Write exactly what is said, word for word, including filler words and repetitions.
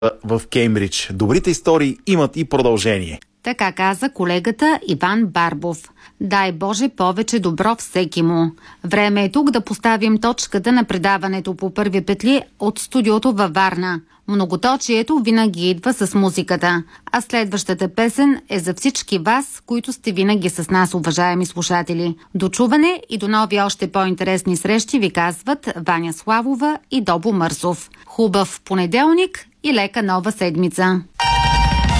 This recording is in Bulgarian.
в Кеймбридж. Добрите истории имат и продължение. Така каза колегата Иван Барбов. Дай Боже повече добро всеки му. Време е тук да поставим точката на предаването по първи петли от студиото във Варна. Многоточието винаги идва с музиката, а следващата песен е за всички вас, които сте винаги с нас, уважаеми слушатели. До чуване и до нови още по-интересни срещи ви казват Ваня Славова и Добо Мърсов. Хубав понеделник и лека нова седмица!